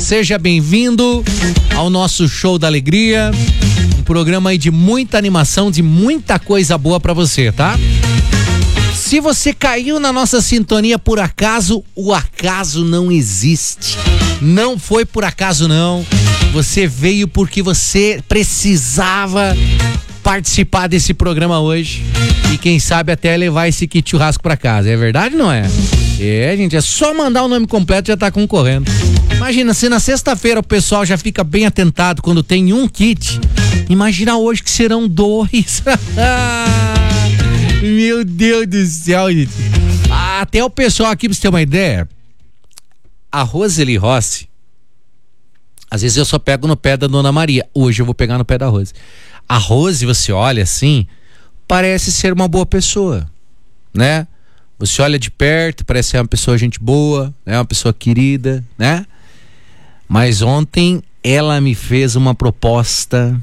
seja bem-vindo ao nosso Show da Alegria, um programa aí de muita animação, de muita coisa boa pra você, tá? Se você caiu na nossa sintonia por acaso, o acaso não existe. Não foi por acaso, não. Você veio porque você precisava participar desse programa hoje. E quem sabe até levar esse kit churrasco pra casa. É verdade ou não é? É, gente, é só mandar o nome completo e já tá concorrendo. Imagina, se na sexta-feira o pessoal já fica bem atentado quando tem um kit, imagina hoje que serão 2. Meu Deus do céu, gente. Até o pessoal aqui, pra você ter uma ideia, a Roseli Rossi, às vezes eu só pego no pé da Dona Maria. Hoje eu vou pegar no pé da Rose. A Rose, você olha assim, parece ser uma boa pessoa, né? Você olha de perto, parece ser uma pessoa gente boa, né? Uma pessoa querida, né? Mas ontem ela me fez uma proposta,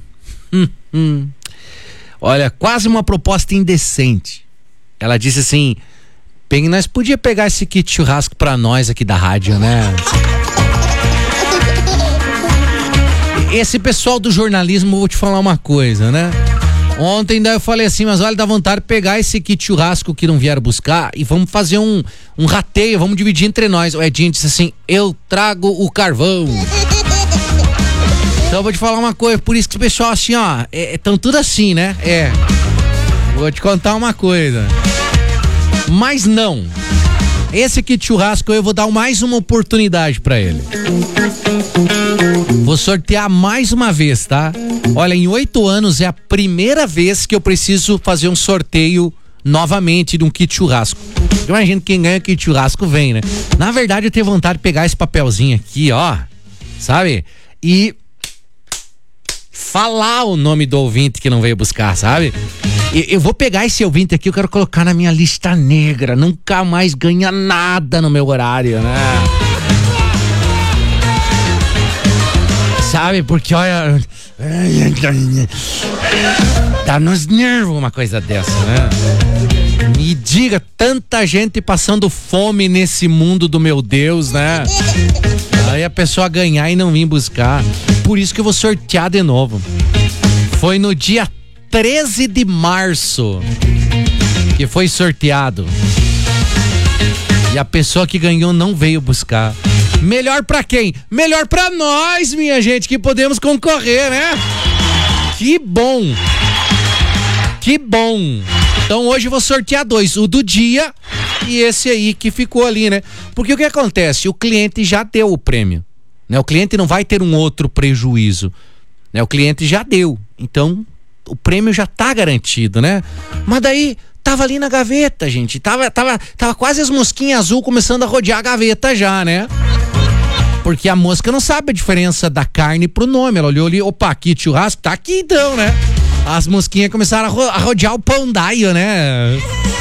olha, quase uma proposta indecente. Ela disse assim: nós podíamos pegar esse kit churrasco pra nós aqui da rádio, né? Esse pessoal do jornalismo, vou te falar uma coisa, né? Ontem daí eu falei assim, mas olha, dá vontade de pegar esse kit churrasco que não vieram buscar e vamos fazer um rateio, vamos dividir entre nós. O Edinho disse assim: eu trago o carvão. Então eu vou te falar uma coisa, por isso que o pessoal assim, ó, tão tudo assim, né? Vou te contar uma coisa. Mas não. Esse kit churrasco eu vou dar mais uma oportunidade pra ele. Vou sortear mais uma vez, tá? Olha, em 8 anos é a primeira vez que eu preciso fazer um sorteio novamente de um kit churrasco. Imagina, quem ganha kit churrasco vem, né? Na verdade, eu tenho vontade de pegar esse papelzinho aqui, ó, sabe? E falar o nome do ouvinte que não veio buscar, sabe? Eu vou pegar esse ouvinte aqui, eu quero colocar na minha lista negra, nunca mais ganha nada no meu horário, né? Sabe, porque olha, tá nos nervos uma coisa dessa, né? Me diga, tanta gente passando fome nesse mundo do meu Deus, né? Aí a pessoa ganhar e não vir buscar. Por isso que eu vou sortear de novo. Foi no dia 13 de março que foi sorteado. E a pessoa que ganhou não veio buscar. Melhor pra quem? Melhor pra nós, minha gente, que podemos concorrer, né? Que bom! Que bom! Então hoje eu vou sortear 2, o do dia e esse aí que ficou ali, né? Porque o que acontece? O cliente já deu o prêmio, né? O cliente não vai ter um outro prejuízo, né? O cliente já deu, então o prêmio já tá garantido, né? Mas daí tava ali na gaveta, gente, tava quase as mosquinhas azul começando a rodear a gaveta já, né? Porque a mosca não sabe a diferença da carne pro nome, ela olhou ali, opa, kit churrasco, tá aqui então, né? As mosquinhas começaram a rodear o pão d'aio, né?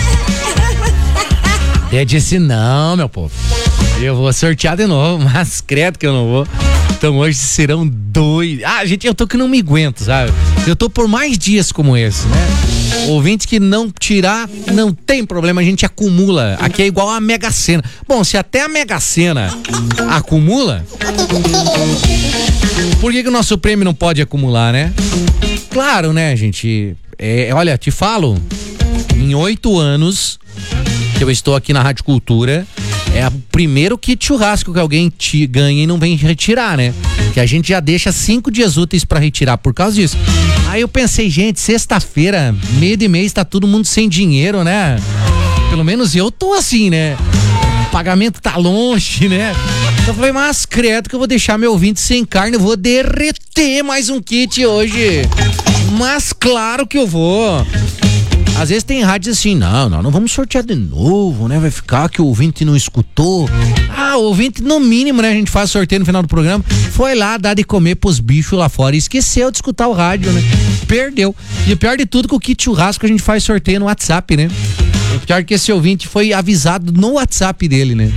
Eu disse, não, meu povo, eu vou sortear de novo, mas credo que eu não vou. Então hoje serão 2. Gente, eu tô que não me aguento, sabe? Eu tô por mais dias como esse, né? Ouvinte que não tirar, não tem problema, a gente acumula. Aqui é igual a Mega Sena. Bom, se até a Mega Sena acumula, por que o nosso prêmio não pode acumular, né? Claro, né, gente? Olha, te falo, em 8 anos que eu estou aqui na Rádio Cultura, é o primeiro kit churrasco que alguém ganha e não vem retirar, né? Que a gente já deixa 5 dias úteis pra retirar por causa disso. Aí eu pensei, gente, sexta-feira, meio de mês, tá todo mundo sem dinheiro, né? Pelo menos eu tô assim, né? O pagamento tá longe, né? Então eu falei, mas credo que eu vou deixar meu ouvinte sem carne, eu vou derreter mais um kit hoje. Mas claro que eu vou. Às vezes tem rádios assim, não vamos sortear de novo, né? Vai ficar que o ouvinte não escutou. O ouvinte no mínimo, né? A gente faz sorteio no final do programa. Foi lá dar de comer pros bichos lá fora e esqueceu de escutar o rádio, né? Perdeu. E o pior de tudo que o kit churrasco a gente faz sorteio no WhatsApp, né? O pior que esse ouvinte foi avisado no WhatsApp dele, né?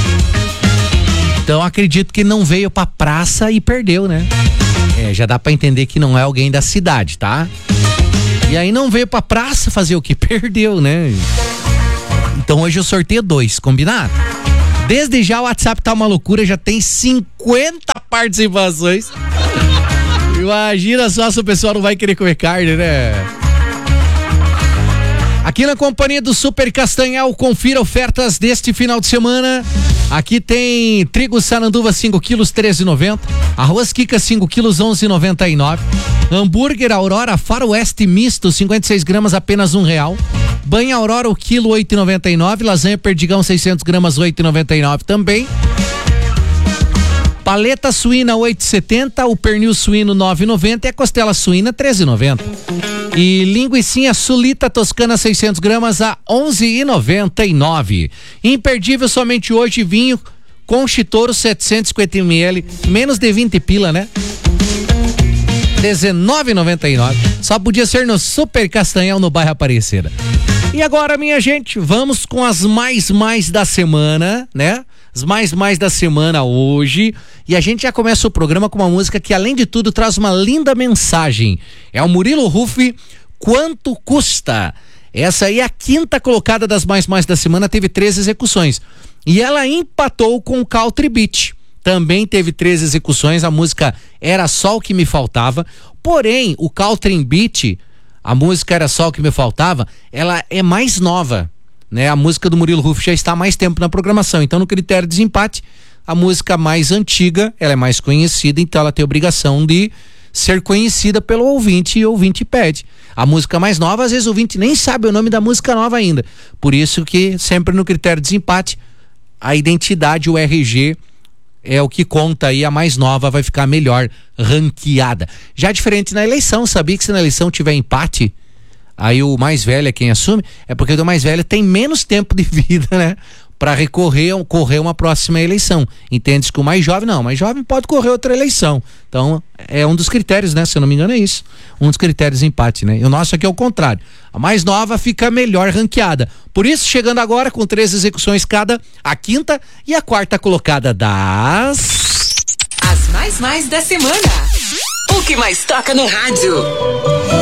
Então acredito que não veio pra praça e perdeu, né? Já dá pra entender que não é alguém da cidade, tá? E aí não veio pra praça fazer o que? Perdeu, né? Então hoje eu sorteio 2, combinado? Desde já o WhatsApp tá uma loucura, já tem 50 participações. Imagina só se o pessoal não vai querer comer carne, né? Aqui na companhia do Super Castanhal, confira ofertas deste final de semana. Aqui tem trigo Saranduva 5 quilos, 13,90. Arroz Kika 5 quilos, 11,99. Hambúrguer Aurora Faroeste misto, 56 gramas, apenas R$1. Banha Aurora, o quilo, 8,99. Lasanha Perdigão, 600 gramas, 8,99 também. Paleta suína 8,70, o pernil suíno 9,90 e a costela suína 13,90. E linguicinha sulita toscana 600 gramas a 11,99. Imperdível somente hoje, vinho Conchitoro 750 ml, menos de 20 pila, né? 19,99. Só podia ser no Super Castanhal, no bairro Aparecida. E agora, minha gente, vamos com as mais da semana, né? As mais da semana hoje. E a gente já começa o programa com uma música que, além de tudo, traz uma linda mensagem. É o Murilo Huff, Quanto Custa? Essa aí é a quinta colocada das mais da semana, teve 3 execuções. E ela empatou com o Country Beat. Também teve 3 execuções, a música Era Só o Que Me Faltava. Porém, o Country Beat, a música Era Só o Que Me Faltava, ela é mais nova, né? A música do Murilo Huff já está há mais tempo na programação, então no critério de desempate, a música mais antiga, ela é mais conhecida, então ela tem a obrigação de ser conhecida pelo ouvinte, e o ouvinte pede. A música mais nova, às vezes o ouvinte nem sabe o nome da música nova ainda, por isso que sempre no critério de desempate, a identidade, o RG, é o que conta aí, a mais nova vai ficar melhor ranqueada. Já diferente na eleição, sabia que se na eleição tiver empate, aí o mais velho é quem assume, é porque o mais velho tem menos tempo de vida, né? Para correr uma próxima eleição. Entende-se que o mais jovem não, o mais jovem pode correr outra eleição. Então, é um dos critérios, né? Se eu não me engano, é isso. Um dos critérios de empate, né? E o nosso aqui é o contrário. A mais nova fica melhor ranqueada. Por isso, chegando agora com 3 execuções cada, a quinta e a quarta colocada das... As mais da semana. O que mais toca no rádio.